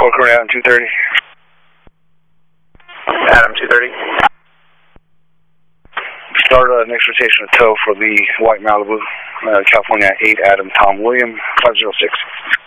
Corcoran, Adam 230. Adam 230. Start next rotation of tow for the White Malibu, California 8, Adam Tom William 506.